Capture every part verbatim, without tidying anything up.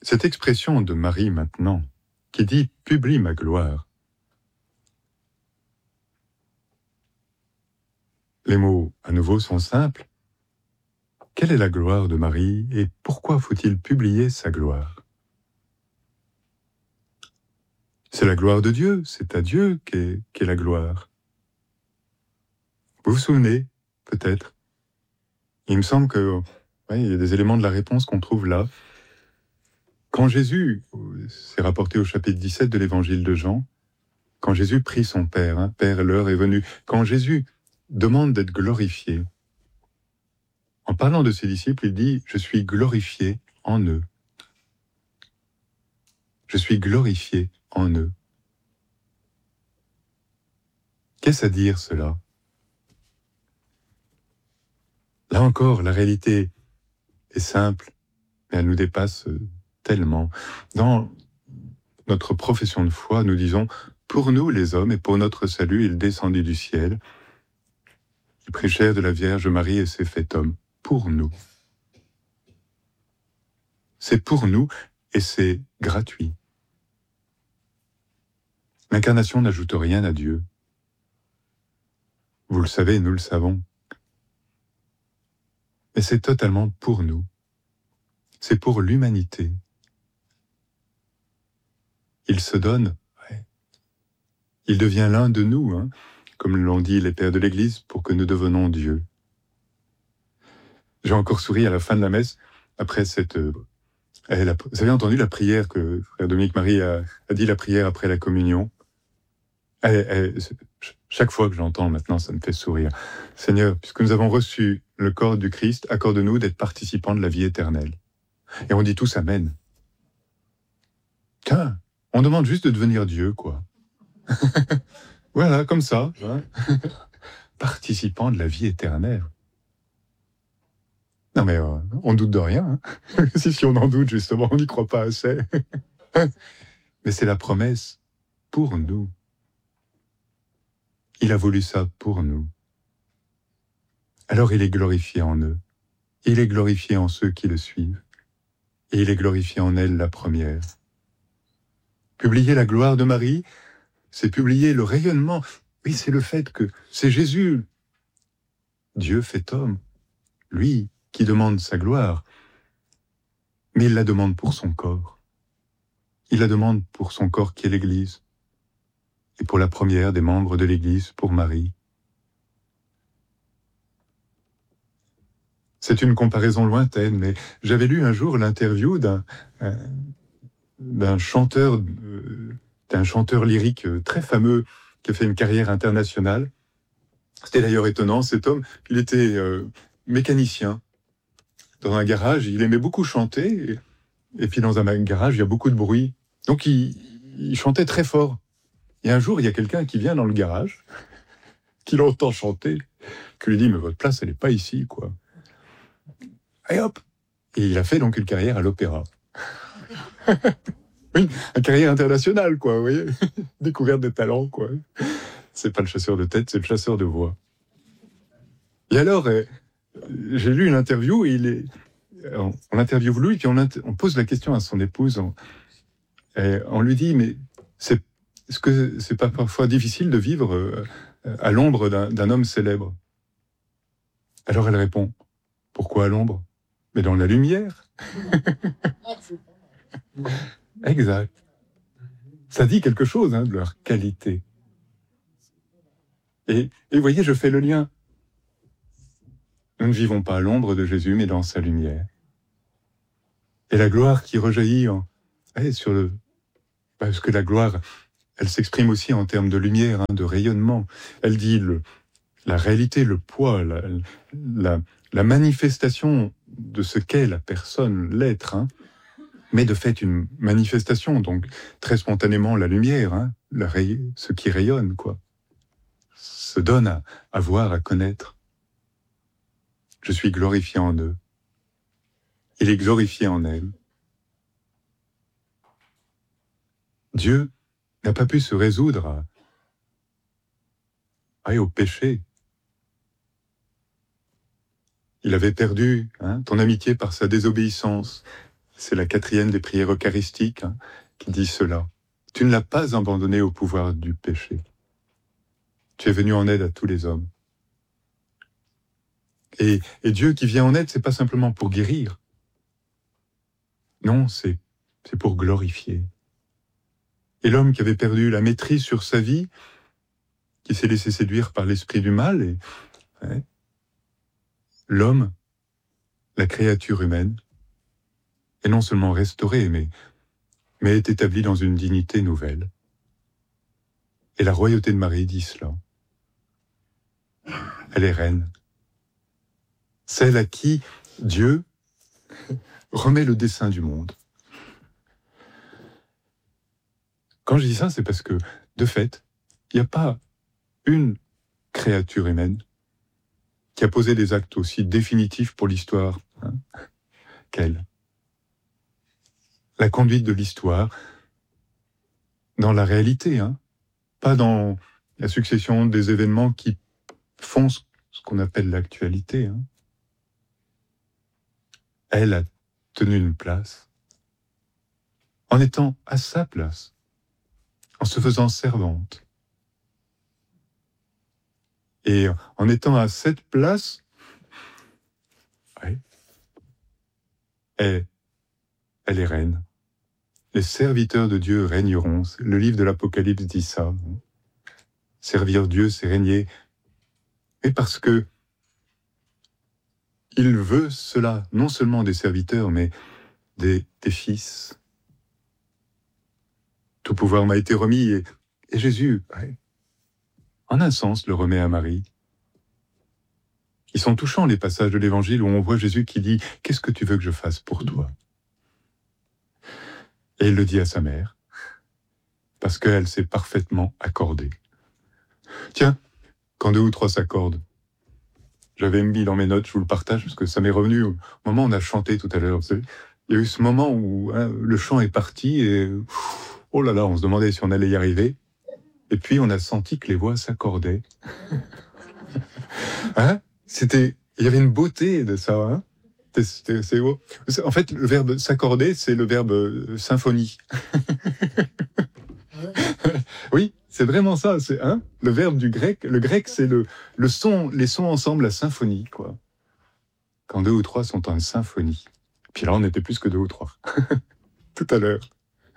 Cette expression de Marie maintenant, qui dit « publie ma gloire », les mots, à nouveau, sont simples. Quelle est la gloire de Marie et pourquoi faut-il publier sa gloire? C'est la gloire de Dieu, c'est à Dieu qu'est qu'est la gloire. Vous vous souvenez, peut-être? Il me semble que, ouais, il y a des éléments de la réponse qu'on trouve là. Quand Jésus, c'est rapporté au chapitre dix-sept de l'évangile de Jean, quand Jésus prie son Père, hein, Père, l'heure est venue, quand Jésus demande d'être glorifié, en parlant de ses disciples, il dit « Je suis glorifié en eux. Je suis glorifié en eux. » Qu'est-ce à dire cela? Là encore, la réalité est simple, mais elle nous dépasse tellement. Dans notre profession de foi, nous disons « Pour nous les hommes et pour notre salut, il descendit du ciel. Il prit chair de la Vierge Marie et s'est fait homme. » Pour nous. C'est pour nous et c'est gratuit. L'incarnation n'ajoute rien à Dieu. Vous le savez, nous le savons. Mais c'est totalement pour nous. C'est pour l'humanité. Il se donne. Ouais. Il devient l'un de nous, hein, comme l'ont dit les pères de l'Église, pour que nous devenions Dieu. J'ai encore souri à la fin de la messe, après cette... Euh, la, vous avez entendu la prière que frère Dominique Marie a, a dit, la prière après la communion. Elle, elle, chaque fois que j'entends maintenant, ça me fait sourire. Seigneur, puisque nous avons reçu le corps du Christ, accorde-nous d'être participants de la vie éternelle. Et on dit tous Amen. Tiens, on demande juste de devenir Dieu, quoi. Voilà, comme ça. Hein. Participants de la vie éternelle. Non mais euh, on doute de rien. Hein. si, si on en doute, justement, on n'y croit pas assez. Mais c'est la promesse pour nous. Il a voulu ça pour nous. Alors il est glorifié en eux. Il est glorifié en ceux qui le suivent. Et il est glorifié en elle, la première. Publier la gloire de Marie, c'est publier le rayonnement. Oui, c'est le fait que c'est Jésus, Dieu fait homme, lui, qui demande sa gloire. Mais il la demande pour son corps. Il la demande pour son corps qui est l'Église. Et pour la première des membres de l'Église, pour Marie. C'est une comparaison lointaine, mais j'avais lu un jour l'interview d'un, d'un chanteur, d'un chanteur lyrique très fameux qui a fait une carrière internationale. C'était d'ailleurs étonnant, cet homme, il était euh, mécanicien dans un garage, il aimait beaucoup chanter, et, et puis dans un garage, il y a beaucoup de bruit. Donc il, il chantait très fort. Et un jour, il y a quelqu'un qui vient dans le garage, qui l'entend chanter, qui lui dit « Mais votre place, elle n'est pas ici, quoi. » Et hop! Et il a fait donc une carrière à l'opéra. Oui, une carrière internationale, quoi, vous voyez. Découverte des talents, quoi. C'est pas le chasseur de tête, c'est le chasseur de voix. Et alors, euh, j'ai lu une interview, et il est, on, on l'interviewe lui, puis on, on pose la question à son épouse. On, et on lui dit, mais c'est, est-ce que c'est pas parfois difficile de vivre euh, à l'ombre d'un, d'un homme célèbre? Alors elle répond, pourquoi à l'ombre? Mais dans la lumière. Exact. Ça dit quelque chose, hein, de leur qualité. Et, et vous voyez, je fais le lien. Nous ne vivons pas à l'ombre de Jésus, mais dans sa lumière. Et la gloire qui rejaillit en, ouais, sur le... Parce que la gloire, elle s'exprime aussi en termes de lumière, hein, de rayonnement. Elle dit le, la réalité, le poids, la, la, la manifestation de ce qu'est la personne, l'être, hein, mais de fait une manifestation, donc très spontanément la lumière, hein, la ray... ce qui rayonne, quoi, se donne à, à voir, à connaître. Je suis glorifié en eux. Il est glorifié en elle. Dieu n'a pas pu se résoudre à, à, au péché. Il avait perdu, hein, ton amitié par sa désobéissance. c'est la quatrième des prières eucharistiques hein, qui dit cela. Tu ne l'as pas abandonné au pouvoir du péché. Tu es venu en aide à tous les hommes. Et, et Dieu qui vient en aide, c'est pas simplement pour guérir. Non, c'est, c'est pour glorifier. Et l'homme qui avait perdu la maîtrise sur sa vie, qui s'est laissé séduire par l'esprit du mal, et, ouais, l'homme, la créature humaine, est non seulement restaurée, mais, mais est établie dans une dignité nouvelle. Et la royauté de Marie dit cela. Elle est reine. Celle à qui Dieu remet le dessein du monde. Quand je dis ça, c'est parce que, de fait, il n'y a pas une créature humaine qui a posé des actes aussi définitifs pour l'histoire hein, qu'elle. La conduite de l'histoire dans la réalité, hein, pas dans la succession des événements qui font ce qu'on appelle l'actualité. Hein. Elle a tenu une place en étant à sa place, en se faisant servante. Et en étant à cette place, ouais, elle, elle est reine. Les serviteurs de Dieu régneront. Le livre de l'Apocalypse dit ça. Servir Dieu, c'est régner. Et parce que il veut cela, non seulement des serviteurs, mais des, des fils. Tout pouvoir m'a été remis et, et Jésus, ouais, en un sens, le remet à Marie. Ils sont touchants, les passages de l'Évangile où on voit Jésus qui dit « Qu'est-ce que tu veux que je fasse pour toi ?» Et il le dit à sa mère, parce qu'elle s'est parfaitement accordée. Tiens, quand deux ou trois s'accordent, j'avais mis dans mes notes, je vous le partage, parce que ça m'est revenu au moment où on a chanté tout à l'heure. Vous savez, il y a eu ce moment où hein, le chant est parti et oh là là, on se demandait si on allait y arriver. Et puis on a senti que les voix s'accordaient. Hein, c'était, il y avait une beauté de ça. Hein. C'est, c'est beau. En fait, le verbe s'accorder, c'est le verbe symphonie. Oui, c'est vraiment ça. C'est hein, le verbe du grec. Le grec, c'est le, le son, les sons ensemble, la symphonie, quoi. Quand deux ou trois sont en symphonie. Puis là, on était plus que deux ou trois. Tout à l'heure.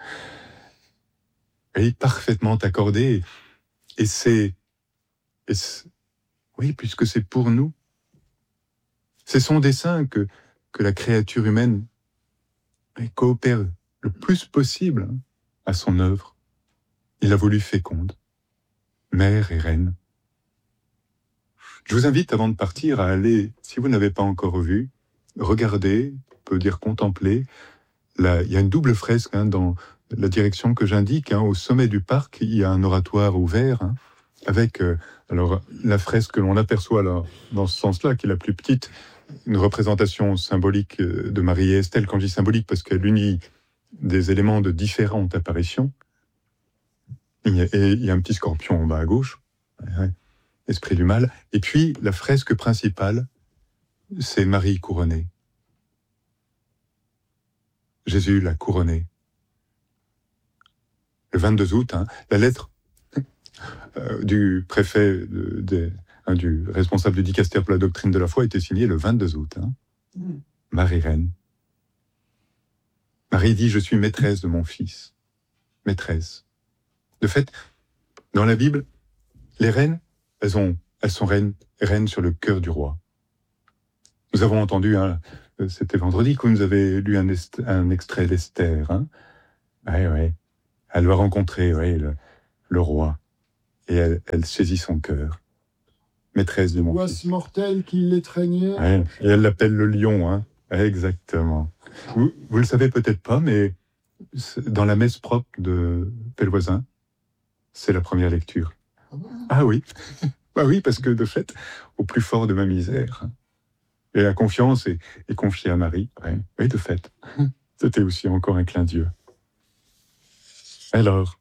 Elle est parfaitement accordée. Et c'est, et c'est, oui, puisque c'est pour nous. C'est son dessein que, que la créature humaine coopère le plus possible à son œuvre. Il a voulu féconde, mère et reine. Je vous invite, avant de partir, à aller, si vous n'avez pas encore vu, regarder, on peut dire contempler. Là, il y a une double fresque hein, dans la direction que j'indique. Hein, au sommet du parc, il y a un oratoire ouvert, hein, avec euh, alors, la fresque que l'on aperçoit là, dans ce sens-là, qui est la plus petite, une représentation symbolique de Marie et Estelle. Quand je dis symbolique, parce qu'elle unit des éléments de différentes apparitions. Il y a, et il y a un petit scorpion en bas à gauche, ouais, esprit du mal. Et puis, la fresque principale, c'est Marie couronnée. Jésus l'a couronnée. Le vingt-deux août, hein, la lettre euh, du préfet, de, de, hein, du responsable du dicastère pour la doctrine de la foi, était signée le vingt-deux août. Hein. Mm. Marie-reine. Marie dit « Je suis maîtresse de mon fils. » Maîtresse. De fait, dans la Bible, les reines, elles, ont, elles sont reines, reines sur le cœur du roi. Nous avons entendu, hein, c'était vendredi que vous avez lu un, est, un extrait d'Esther. Hein. Ouais, ouais. Elle va rencontrer ouais, le, le roi et elle, elle saisit son cœur. Maîtresse de mon fils. Fils. Mortel qui l'étreignait. Ouais, et elle l'appelle le lion. Hein. Exactement. Vous, vous le savez peut-être pas, mais dans la messe propre de Pellevoisin, c'est la première lecture. Ah, bon ah oui, bah oui, parce que de fait, au plus fort de ma misère, et la confiance est, est confiée à Marie. Ouais. Oui, de fait, c'était aussi encore un clin d'yeux. Alors,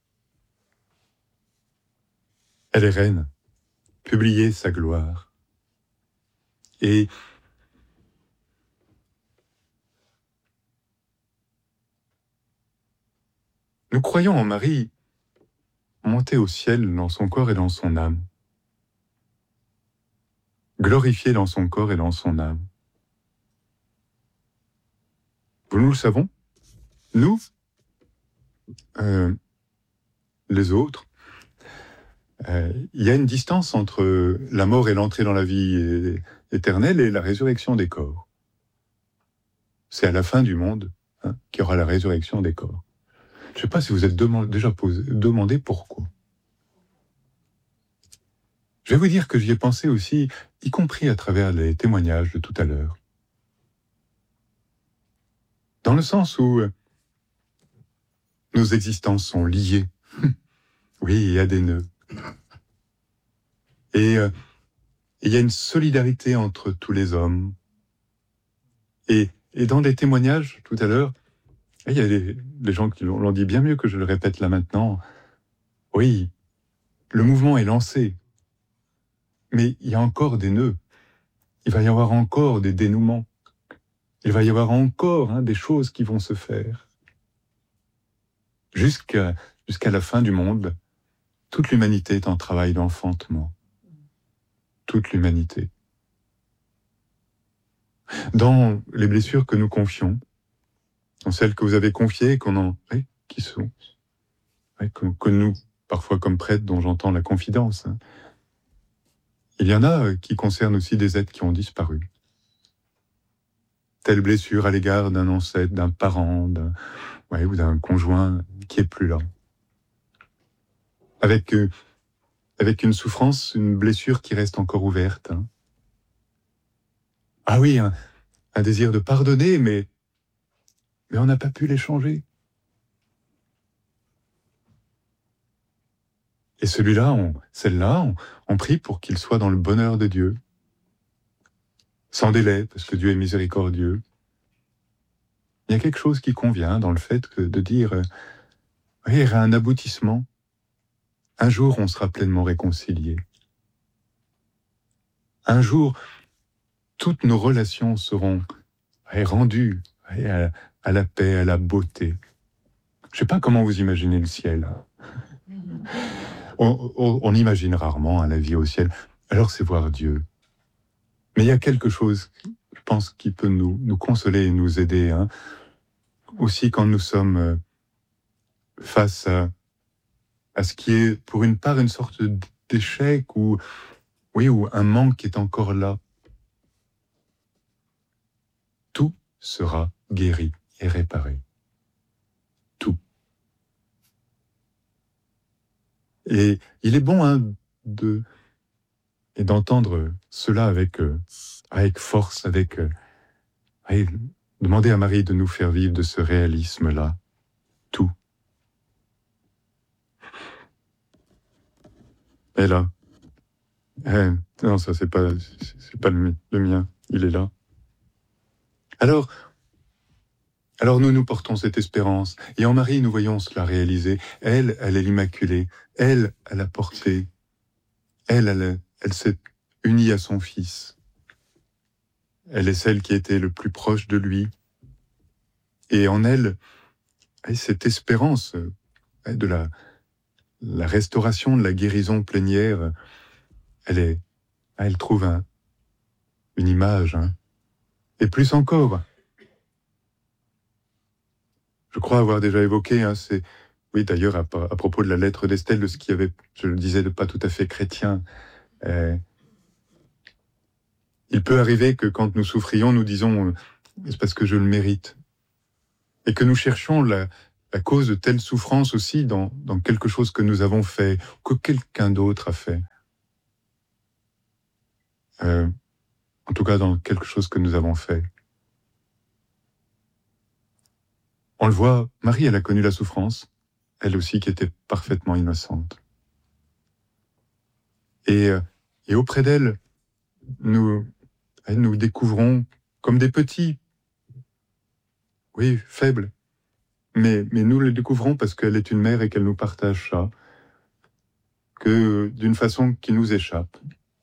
elle est reine, publier sa gloire. Et Nous croyons en Marie monter au ciel dans son corps et dans son âme, glorifiée dans son corps et dans son âme. Vous, nous le savons, nous, euh, les autres, euh, il y a une distance entre la mort et l'entrée dans la vie éternelle et la résurrection des corps. C'est à la fin du monde hein, qu'il y aura la résurrection des corps. Je ne sais pas si vous êtes demandé, déjà posé, demandé pourquoi. Je vais vous dire que j'y ai pensé aussi, y compris à travers les témoignages de tout à l'heure. Dans le sens où nos existences sont liées. Oui, il y a des nœuds. Et euh, il y a une solidarité entre tous les hommes. Et, et dans des témoignages, tout à l'heure, il y a des, des gens qui l'ont dit bien mieux que je le répète là maintenant. Oui, le mouvement est lancé. Mais il y a encore des nœuds. Il va y avoir encore des dénouements. Il va y avoir encore hein, des choses qui vont se faire. Jusqu'à, jusqu'à la fin du monde, toute l'humanité est en travail d'enfantement. Toute l'humanité. Dans les blessures que nous confions, dans celles que vous avez confiées, qu'on en, oui, qui sont, oui, que, que nous, parfois comme prêtres, dont j'entends la confidence, hein, il y en a qui concernent aussi des êtres qui ont disparu. Telle blessure à l'égard d'un ancêtre, d'un parent, d'un, ouais, ou d'un conjoint qui est plus là. Avec, euh, avec une souffrance, une blessure qui reste encore ouverte. Hein. Ah oui, un, un désir de pardonner, mais, mais on n'a pas pu l'échanger. Et celui-là, on, celle-là, on, on prie pour qu'il soit dans le bonheur de Dieu. Sans délai, parce que Dieu est miséricordieux. Il y a quelque chose qui convient dans le fait que de dire, euh, oui, il y aura un aboutissement. Un jour, on sera pleinement réconciliés. Un jour, toutes nos relations seront ouais, rendues ouais, à, à la paix, à la beauté. Je ne sais pas comment vous imaginez le ciel. On, on, on imagine rarement hein, la vie au ciel. Alors c'est voir Dieu. Mais il y a quelque chose, je pense, qui peut nous, nous consoler et nous aider. Hein. Aussi quand nous sommes euh, face à, à ce qui est, pour une part, une sorte d'échec ou, oui, ou un manque qui est encore là. Tout sera guéri et réparé. Tout. Et il est bon hein, de, et d'entendre cela avec, euh, avec force, avec, euh, avec demander à Marie de nous faire vivre de ce réalisme-là. Tout. Et là. Eh, non, ça c'est pas, c'est pas le, le mien. Il est là. Alors, alors nous nous portons cette espérance. Et en Marie, nous voyons cela réaliser. Elle, elle est l'Immaculée. Elle, elle a porté. Elle, elle, elle s'est unie à son Fils. Elle est celle qui était le plus proche de lui. Et en elle, cette espérance de la, la restauration, de la guérison plénière, elle, est, elle trouve un, une image. Hein. Et plus encore, je crois avoir déjà évoqué, hein, c'est, oui d'ailleurs à, à propos de la lettre d'Estelle, de ce qui avait, je le disais, de pas tout à fait chrétien, euh, il peut arriver que quand nous souffrions, nous disons, c'est parce que je le mérite. Et que nous cherchions la, la cause de telle souffrance aussi dans, dans quelque chose que nous avons fait, que quelqu'un d'autre a fait. Euh, en tout cas, dans quelque chose que nous avons fait. On le voit, Marie, elle a connu la souffrance, elle aussi qui était parfaitement innocente. Et, et auprès d'elle, nous, nous découvrons comme des petits, oui, faibles, mais, mais nous le découvrons parce qu'elle est une mère et qu'elle nous partage ça, que d'une façon qui nous échappe.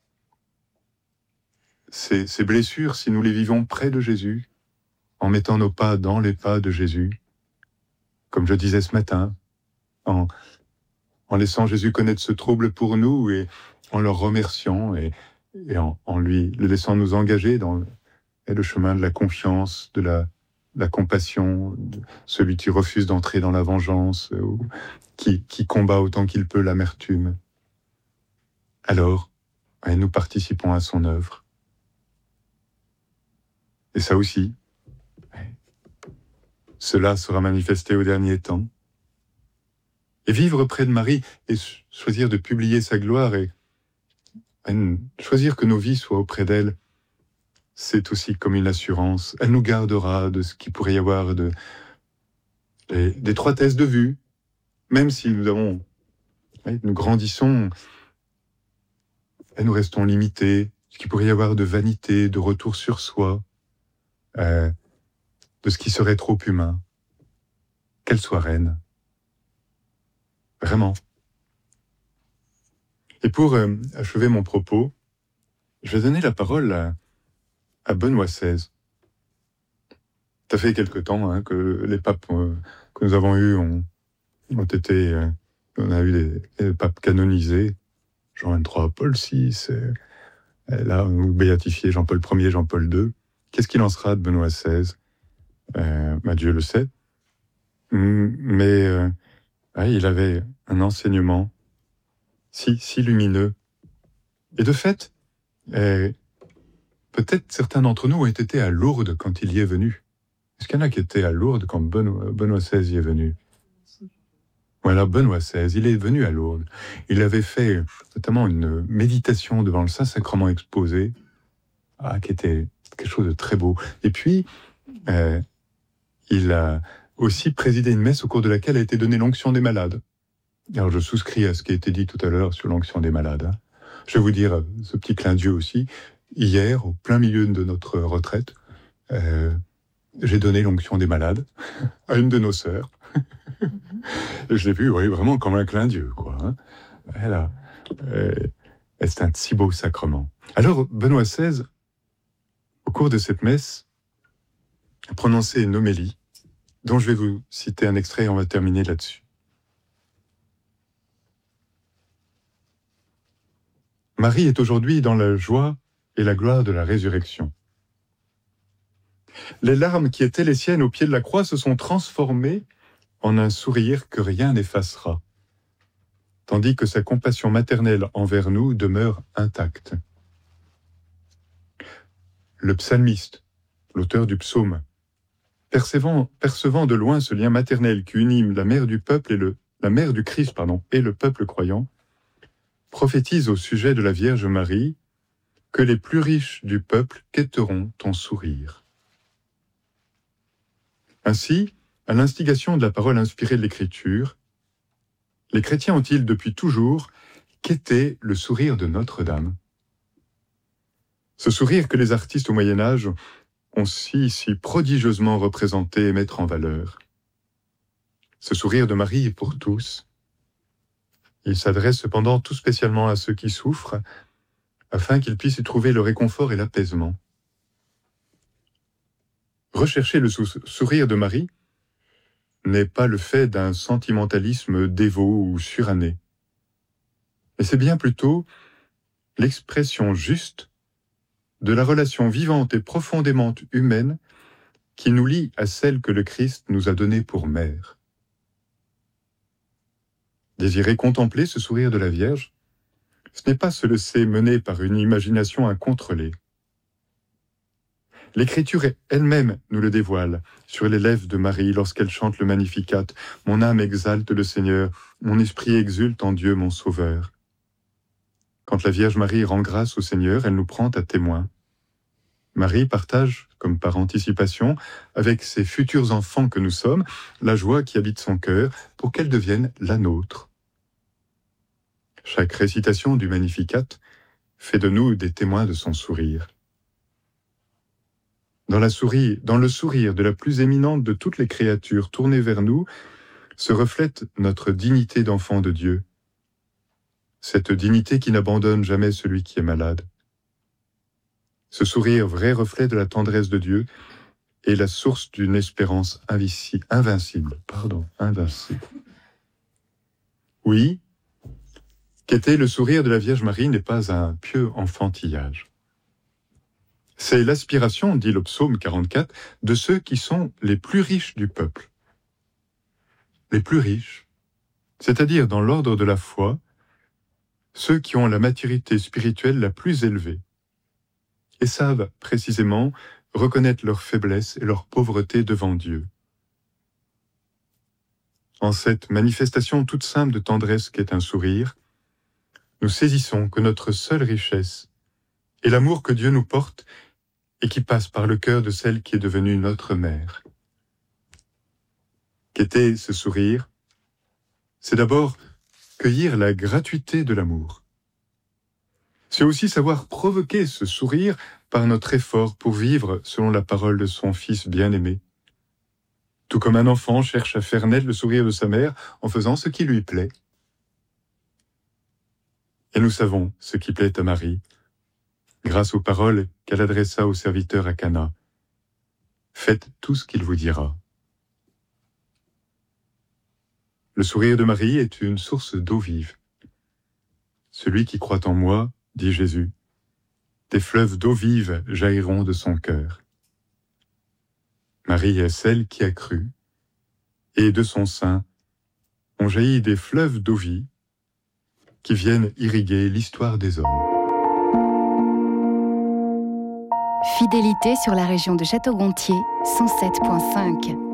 Ces, ces blessures, si nous les vivons près de Jésus, en mettant nos pas dans les pas de Jésus, comme je disais ce matin, en, en laissant Jésus connaître ce trouble pour nous et en le remerciant et, et en, en lui le laissant nous engager dans le, le chemin de la confiance, de la, la compassion, de celui qui refuse d'entrer dans la vengeance, ou qui, qui combat autant qu'il peut l'amertume. Alors, et nous participons à son œuvre. Et ça aussi, cela sera manifesté au dernier temps. Et vivre près de Marie et choisir de publier sa gloire et, et choisir que nos vies soient auprès d'elle, c'est aussi comme une assurance. Elle nous gardera de ce qu'il pourrait y avoir de, des, des étroitesses de vue, même si nous avons, nous grandissons, et nous restons limités, ce qu'il pourrait y avoir de vanité, de retour sur soi, euh, de ce qui serait trop humain. Qu'elle soit reine. Vraiment. Et pour euh, achever mon propos, je vais donner la parole à, à Benoît seize. Ça fait quelque temps hein, que les papes euh, que nous avons eus ont, ont été... Euh, on a eu des, des papes canonisés. Jean vingt-trois, Paul six, euh, là, ou béatifié Jean-Paul Ier, Jean-Paul deux. Qu'est-ce qu'il en sera de Benoît seize? euh, bah, Dieu le sait. Mais euh, ouais, il avait un enseignement si, si lumineux. Et de fait, euh, peut-être certains d'entre nous ont été à Lourdes quand il y est venu. Est-ce qu'il y en a qui étaient à Lourdes quand Benoît, Benoît seize y est venu? Voilà, Benoît seize, il est venu à Lourdes. Il avait fait notamment une méditation devant le Saint-Sacrement exposé, ah, qui était quelque chose de très beau. Et puis, euh, il a aussi présidé une messe au cours de laquelle a été donnée l'onction des malades. Alors, je souscris à ce qui a été dit tout à l'heure sur l'onction des malades. Je vais vous dire ce petit clin d'yeux aussi. Hier, au plein milieu de notre retraite, euh, j'ai donné l'onction des malades à une de nos sœurs. Je l'ai vu, oui, vraiment comme un clin d'yeux, quoi. Hein. Voilà. Euh, c'est un si beau sacrement. Alors, Benoît seize, au cours de cette messe, a prononcé une homélie, dont je vais vous citer un extrait et on va terminer là-dessus. Marie est aujourd'hui dans la joie et la gloire de la résurrection. Les larmes qui étaient les siennes au pied de la croix se sont transformées en un sourire que rien n'effacera, tandis que sa compassion maternelle envers nous demeure intacte. Le psalmiste, l'auteur du psaume, percevant, percevant de loin ce lien maternel qui unit la mère du peuple et le, la mère du Christ, pardon, et le peuple croyant, prophétise au sujet de la Vierge Marie que les plus riches du peuple quêteront ton sourire. Ainsi, à l'instigation de la parole inspirée de l'Écriture, les chrétiens ont-ils depuis toujours quêté le sourire de Notre-Dame. Ce sourire que les artistes au Moyen-Âge ont si, si prodigieusement représenté et mettre en valeur. Ce sourire de Marie est pour tous. Il s'adresse cependant tout spécialement à ceux qui souffrent, afin qu'ils puissent y trouver le réconfort et l'apaisement. Rechercher le sou- sourire de Marie n'est pas le fait d'un sentimentalisme dévot ou suranné, mais c'est bien plutôt l'expression juste de la relation vivante et profondément humaine qui nous lie à celle que le Christ nous a donnée pour mère. Désirer contempler ce sourire de la Vierge, ce n'est pas se laisser mener par une imagination incontrôlée. L'Écriture elle-même nous le dévoile sur les lèvres de Marie lorsqu'elle chante le Magnificat. « Mon âme exalte le Seigneur, mon esprit exulte en Dieu mon Sauveur. » Quand la Vierge Marie rend grâce au Seigneur, elle nous prend à témoin. Marie partage, comme par anticipation, avec ses futurs enfants que nous sommes, la joie qui habite son cœur pour qu'elle devienne la nôtre. Chaque récitation du Magnificat fait de nous des témoins de son sourire. Dans, la souris, dans le sourire de la plus éminente de toutes les créatures tournées vers nous, se reflète notre dignité d'enfant de Dieu. Cette dignité qui n'abandonne jamais celui qui est malade. Ce sourire, vrai reflet de la tendresse de Dieu, est la source d'une espérance invici- invincible. Pardon, invincible. Oui, qu'était le sourire de la Vierge Marie n'est pas un pieux enfantillage. C'est l'aspiration, dit le psaume quarante-quatre, de ceux qui sont les plus riches du peuple. Les plus riches, c'est-à-dire dans l'ordre de la foi, ceux qui ont la maturité spirituelle la plus élevée et savent précisément reconnaître leur faiblesse et leur pauvreté devant Dieu. En cette manifestation toute simple de tendresse qu'est un sourire, nous saisissons que notre seule richesse est l'amour que Dieu nous porte et qui passe par le cœur de celle qui est devenue notre mère. Qu'était ce sourire? C'est d'abord cueillir la gratuité de l'amour. C'est aussi savoir provoquer ce sourire par notre effort pour vivre selon la parole de son Fils bien-aimé. Tout comme un enfant cherche à faire naître le sourire de sa mère en faisant ce qui lui plaît. Et nous savons ce qui plaît à Marie, grâce aux paroles qu'elle adressa aux serviteurs à Cana. Faites tout ce qu'il vous dira. Le sourire de Marie est une source d'eau vive. Celui qui croit en moi, dit Jésus, des fleuves d'eau vive jailliront de son cœur. Marie est celle qui a cru, et de son sein ont jailli des fleuves d'eau vive qui viennent irriguer l'histoire des hommes. Fidélité sur la région de Château-Gontier, cent sept virgule cinq.